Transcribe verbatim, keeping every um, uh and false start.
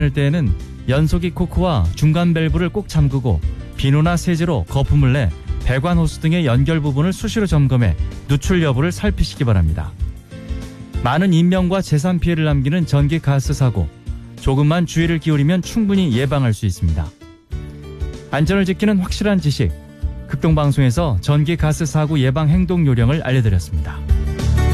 할 때에는 연소기 코크와 중간 밸브를 꼭 잠그고 비누나 세제로 거품을 내 배관 호스 등의 연결 부분을 수시로 점검해 누출 여부를 살피시기 바랍니다. 많은 인명과 재산 피해를 남기는 전기 가스 사고, 조금만 주의를 기울이면 충분히 예방할 수 있습니다. 안전을 지키는 확실한 지식, 극동방송에서 전기 가스 사고 예방 행동 요령을 알려드렸습니다.